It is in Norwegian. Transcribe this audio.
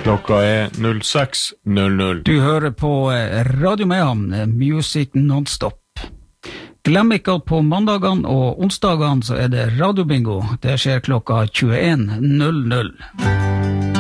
Klokka 06:00. Du hører på Radio Mayhem, Music Non-Stop. Glem ikke at på mandagene og onsdagene så det radiobingo. Det skjer klokka 21:00.